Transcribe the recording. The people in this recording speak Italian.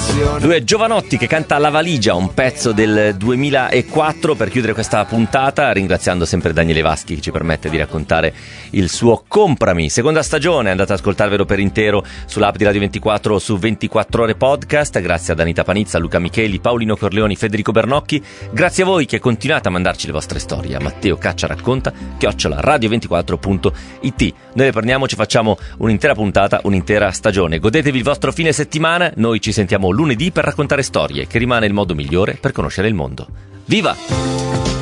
Lui è Giovanotti che canta La valigia, un pezzo del 2004, per chiudere questa puntata, ringraziando sempre Daniele Vaschi che ci permette di raccontare il suo Comprami. Seconda stagione, andate ad ascoltarvelo per intero sull'app di Radio 24 o su 24 Ore Podcast. Grazie ad Anita Panizza, Luca Micheli, Paolino Corleoni, Federico Bernocchi. Grazie a voi che continuate a mandarci le vostre storie a Matteo Caccia Racconta @radio24.it. Noi ne prendiamo, ci facciamo un'intera puntata, un'intera stagione. Godetevi il vostro fine settimana, noi ci sentiamo lunedì per raccontare storie, che rimane il modo migliore per conoscere il mondo. Viva!